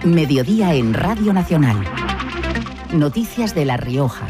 Mediodía en Radio Nacional. Noticias de La Rioja.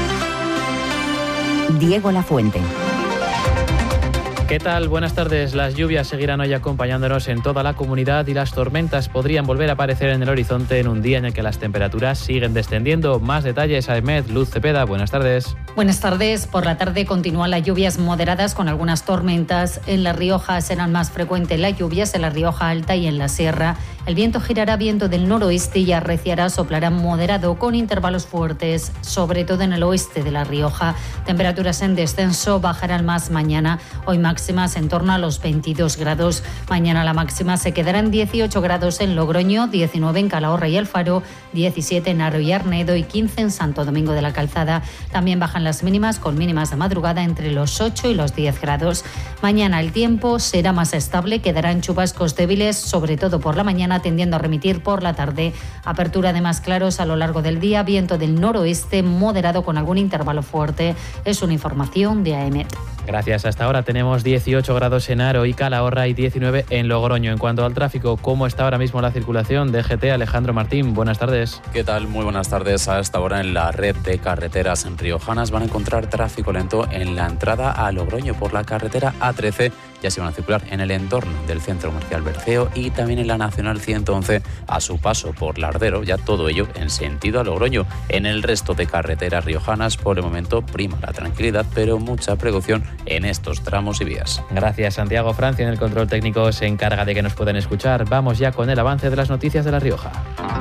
Diego Lafuente. ¿Qué tal? Buenas tardes. Las lluvias seguirán hoy acompañándonos en toda la comunidad y las tormentas podrían volver a aparecer en el horizonte en un día en el que las temperaturas siguen descendiendo. Más detalles, Ahmed, Luz Cepeda. Buenas tardes. Buenas tardes. Por la tarde continúan las lluvias moderadas con algunas tormentas. En La Rioja serán más frecuentes las lluvias en La Rioja Alta y en la Sierra. El viento girará viento del noroeste y arreciará, soplará moderado con intervalos fuertes, sobre todo en el oeste de La Rioja. Temperaturas en descenso, bajarán más mañana. Hoy máximas en torno a los 22 grados. Mañana la máxima se quedará en 18 grados en Logroño, 19 en Calahorra y El Faro, 17 en Haro y Arnedo y 15 en Santo Domingo de la Calzada. También bajan las mínimas, con mínimas de madrugada entre los 8 y los 10 grados. Mañana el tiempo será más estable, quedarán chubascos débiles, sobre todo por la mañana, tendiendo a remitir por la tarde. Apertura de más claros a lo largo del día, viento del noroeste moderado con algún intervalo fuerte. Es una información de AEMET. Gracias. Hasta ahora tenemos 18 grados en Haro y Calahorra y 19 en Logroño. En cuanto al tráfico, ¿cómo está ahora mismo la circulación? DGT, Alejandro Martín, buenas tardes. ¿Qué tal? Muy buenas tardes. A esta hora en la red de carreteras riojanas van a encontrar tráfico lento en la entrada a Logroño por la carretera A13. Ya se van a circular en el entorno del Centro Comercial Berceo y también en la Nacional 111 a su paso por Lardero, ya todo ello en sentido a Logroño. En el resto de carreteras riojanas, por el momento, prima la tranquilidad, pero mucha precaución en estos tramos y vías. Gracias, Santiago. Francia en el control técnico se encarga de que nos puedan escuchar. Vamos ya con el avance de las noticias de La Rioja.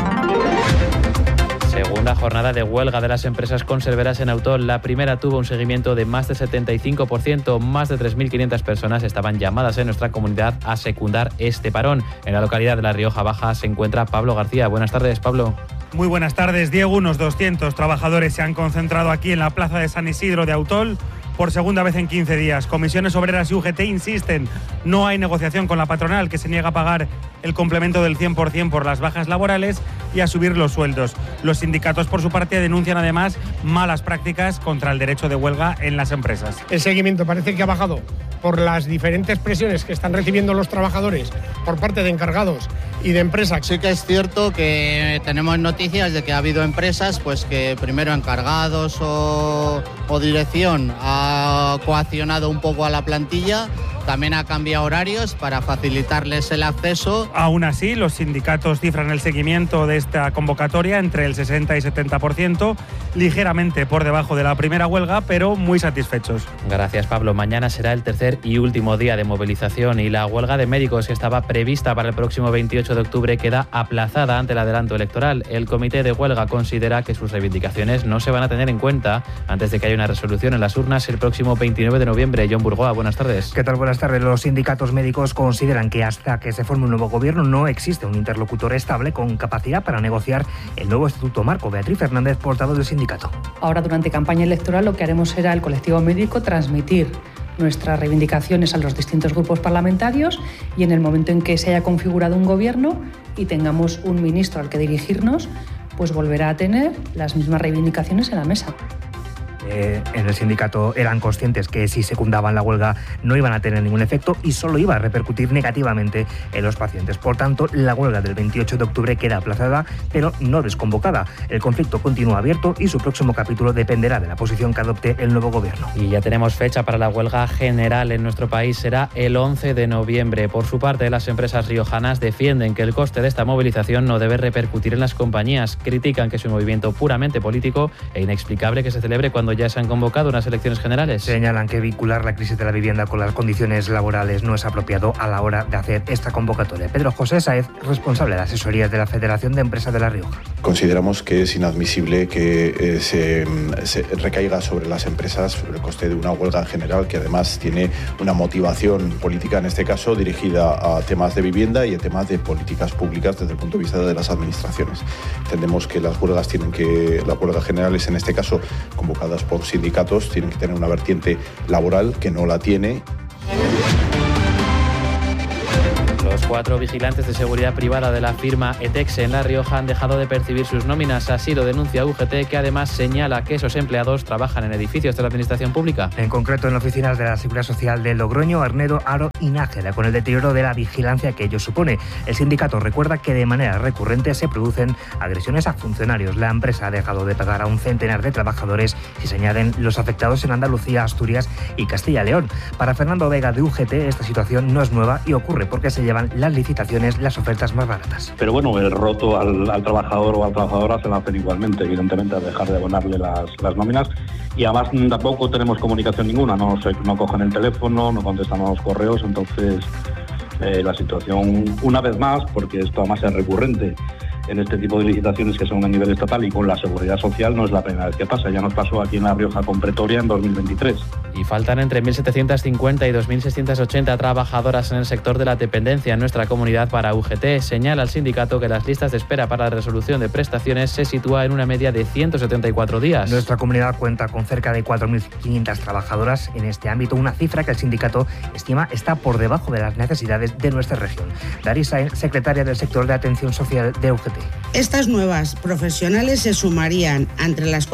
Segunda jornada de huelga de las empresas conserveras en Autol. La primera tuvo un seguimiento de más del 75%. Más de 3.500 personas estaban llamadas en nuestra comunidad a secundar este parón. En la localidad de La Rioja Baja se encuentra Pablo García. Buenas tardes, Pablo. Muy buenas tardes, Diego. Unos 200 trabajadores se han concentrado aquí en la plaza de San Isidro de Autol por segunda vez en 15 días. Comisiones Obreras y UGT insisten, no hay negociación con la patronal, que se niega a pagar el complemento del 100% por las bajas laborales y a subir los sueldos. Los sindicatos, por su parte, denuncian además malas prácticas contra el derecho de huelga en las empresas. El seguimiento parece que ha bajado por las diferentes presiones que están recibiendo los trabajadores por parte de encargados y de empresas. Sí que es cierto que tenemos noticias de que ha habido empresas pues que primero encargados o dirección ha coaccionado un poco a la plantilla, también ha cambiado horarios para facilitarles el acceso. Aún así, los sindicatos cifran el seguimiento de esta convocatoria entre el 60 y 70%, ligeramente por debajo de la primera huelga, pero muy satisfechos. Gracias, Pablo. Mañana será el tercer y último día de movilización y la huelga de médicos, que estaba prevista para el próximo 28 de octubre, queda aplazada ante el adelanto electoral. El comité de huelga considera que sus reivindicaciones no se van a tener en cuenta antes de que haya una resolución en las urnas el próximo 29 de noviembre. John Burgoa, buenas tardes. ¿Qué tal? Buenas tardes. Los sindicatos médicos consideran que hasta que se forme un nuevo gobierno no existe un interlocutor estable con capacidad para negociar el nuevo estatuto marco. Beatriz Fernández, portavoz del sindicato. Ahora, durante campaña electoral, lo que haremos será el colectivo médico transmitir nuestras reivindicaciones a los distintos grupos parlamentarios y en el momento en que se haya configurado un gobierno y tengamos un ministro al que dirigirnos, pues volverá a tener las mismas reivindicaciones en la mesa. En el sindicato eran conscientes que si secundaban la huelga no iban a tener ningún efecto y solo iba a repercutir negativamente en los pacientes. Por tanto, la huelga del 28 de octubre queda aplazada, pero no desconvocada. El conflicto continúa abierto y su próximo capítulo dependerá de la posición que adopte el nuevo gobierno. Y ya tenemos fecha para la huelga general en nuestro país. Será el 11 de noviembre. Por su parte, las empresas riojanas defienden que el coste de esta movilización no debe repercutir en las compañías. Critican que es un movimiento puramente político e inexplicable que se celebre cuando ya se han convocado unas elecciones generales. Señalan que vincular la crisis de la vivienda con las condiciones laborales no es apropiado a la hora de hacer esta convocatoria. Pedro José Sáez, responsable de asesorías de la Federación de Empresas de La Rioja. Consideramos que es inadmisible que se recaiga sobre las empresas sobre el coste de una huelga general que además tiene una motivación política, en este caso dirigida a temas de vivienda y a temas de políticas públicas desde el punto de vista de las administraciones. Entendemos que las huelgas las huelgas generales, en este caso convocadas por sindicatos, tienen que tener una vertiente laboral que no la tiene. Los 4 vigilantes de seguridad privada de la firma Etexe en La Rioja han dejado de percibir sus nóminas. Así lo denuncia UGT, que además señala que esos empleados trabajan en edificios de la administración pública. En concreto en oficinas de la Seguridad Social de Logroño, Arnedo, Aro y Nájera, con el deterioro de la vigilancia que ello supone. El sindicato recuerda que de manera recurrente se producen agresiones a funcionarios. La empresa ha dejado de pagar a un centenar de trabajadores y se añaden los afectados en Andalucía, Asturias y Castilla y León. Para Fernando Vega de UGT, esta situación no es nueva y ocurre porque se llevan las licitaciones las ofertas más baratas. Pero bueno, el roto al trabajador o a la trabajadora se lo hacen igualmente, evidentemente, a dejar de abonarle las nóminas. Y además tampoco tenemos comunicación ninguna, no cogen el teléfono, no contestan a los correos, entonces la situación, una vez más, porque esto además es recurrente en este tipo de licitaciones que son a nivel estatal y con la seguridad social, no es la primera vez que pasa. Ya nos pasó aquí en La Rioja con Pretoria en 2023. Y faltan entre 1.750 y 2.680 trabajadoras en el sector de la dependencia en nuestra comunidad para UGT. Señala el sindicato que las listas de espera para la resolución de prestaciones se sitúa en una media de 174 días. Nuestra comunidad cuenta con cerca de 4.500 trabajadoras en este ámbito, una cifra que el sindicato estima está por debajo de las necesidades de nuestra región. Darisa, secretaria del sector de atención social de UGT. Estas nuevas profesionales se sumarían entre las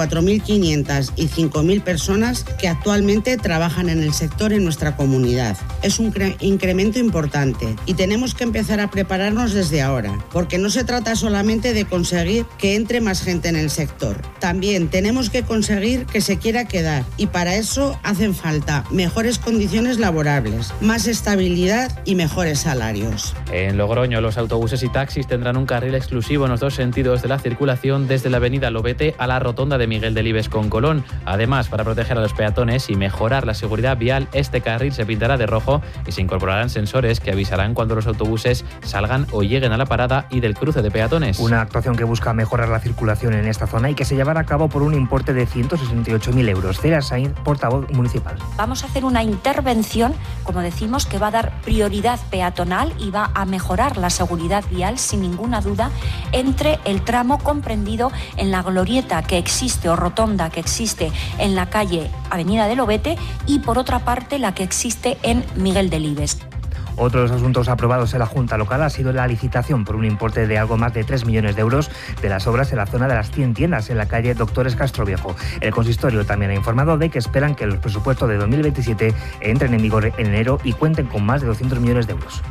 4.500 y 5.000 personas que actualmente trabajan en el sector en nuestra comunidad. Es un incremento importante y tenemos que empezar a prepararnos desde ahora, porque no se trata solamente de conseguir que entre más gente en el sector. También tenemos que conseguir que se quiera quedar y para eso hacen falta mejores condiciones laborables, más estabilidad y mejores salarios. En Logroño, los autobuses y taxis tendrán un carril exclusivo en los dos sentidos de la circulación desde la avenida Lobete a la rotonda de Miguel Delibes con Colón. Además, para proteger a los peatones y mejorar la seguridad vial, este carril se pintará de rojo y se incorporarán sensores que avisarán cuando los autobuses salgan o lleguen a la parada y del cruce de peatones. Una actuación que busca mejorar la circulación en esta zona y que se llevará a cabo por un importe de 168.000 euros. Cera Sainz, portavoz municipal. Vamos a hacer una intervención, como decimos, que va a dar prioridad peatonal y va a mejorar la seguridad vial sin ninguna duda entre el tramo comprendido en la glorieta que existe o rotonda que existe en la calle Avenida de Lobete y por otra parte la que existe en Miguel Delibes. Otro de los asuntos aprobados en la Junta Local ha sido la licitación por un importe de algo más de 3 millones de euros de las obras en la zona de las 100 tiendas en la calle Doctores Castroviejo. El consistorio también ha informado de que esperan que los presupuestos de 2027 entren en vigor en enero y cuenten con más de 200 millones de euros.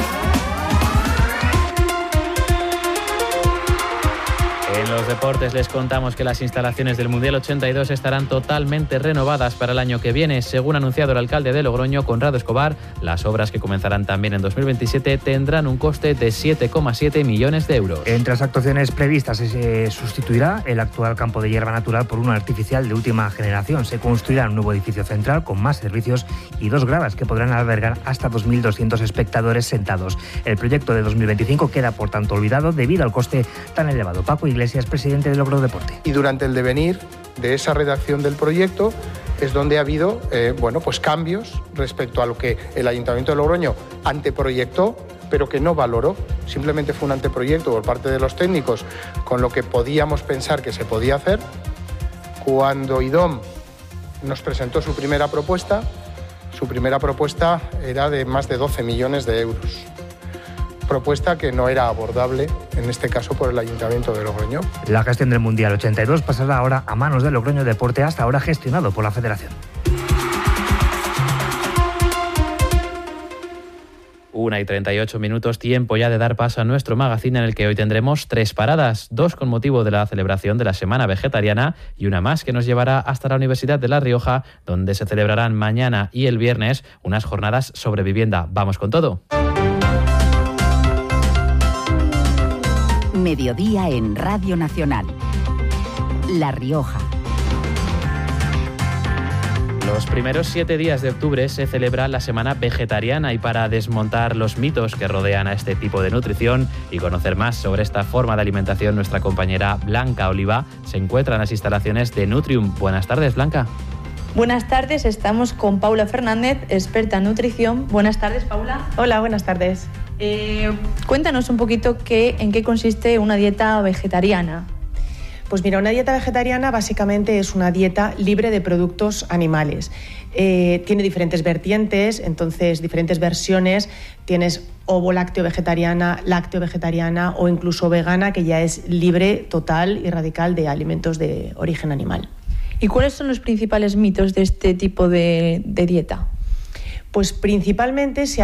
En los deportes les contamos que las instalaciones del Mundial 82 estarán totalmente renovadas para el año que viene. Según ha anunciado el alcalde de Logroño, Conrado Escobar, las obras que comenzarán también en 2027 tendrán un coste de 7,7 millones de euros. Entre las actuaciones previstas se sustituirá el actual campo de hierba natural por uno artificial de última generación. Se construirá un nuevo edificio central con más servicios y 2 gradas que podrán albergar hasta 2.200 espectadores sentados. El proyecto de 2025 queda, por tanto, olvidado debido al coste tan elevado. Paco Iglesias, presidente de Logro Deporte. Y durante el devenir de esa redacción del proyecto es donde ha habido cambios respecto a lo que el Ayuntamiento de Logroño anteproyectó, pero que no valoró. Simplemente fue un anteproyecto por parte de los técnicos con lo que podíamos pensar que se podía hacer. Cuando IDOM nos presentó su primera propuesta era de más de 12 millones de euros. Propuesta que no era abordable, en este caso, por el Ayuntamiento de Logroño. La gestión del Mundial 82 pasará ahora a manos de Logroño Deporte, hasta ahora gestionado por la Federación. 1:38, tiempo ya de dar paso a nuestro magazine en el que hoy tendremos 3 paradas, 2 con motivo de la celebración de la Semana Vegetariana y una más que nos llevará hasta la Universidad de La Rioja, donde se celebrarán mañana y el viernes unas jornadas sobre vivienda. Vamos con todo. Mediodía en Radio Nacional. La Rioja. Los primeros 7 días de octubre se celebra la Semana Vegetariana y para desmontar los mitos que rodean a este tipo de nutrición y conocer más sobre esta forma de alimentación, nuestra compañera Blanca Oliva se encuentra en las instalaciones de Nutrium. Buenas tardes, Blanca. Buenas tardes, estamos con Paula Fernández, experta en nutrición. Buenas tardes, Paula. Hola, buenas tardes. Cuéntanos un poquito en qué consiste una dieta vegetariana. Pues mira, una dieta vegetariana básicamente es una dieta libre de productos animales. Tiene diferentes vertientes, entonces diferentes versiones. Tienes ovo-lácteo vegetariana o incluso vegana, que ya es libre total y radical de alimentos de origen animal. ¿Y cuáles son los principales mitos de este tipo de dieta? Pues principalmente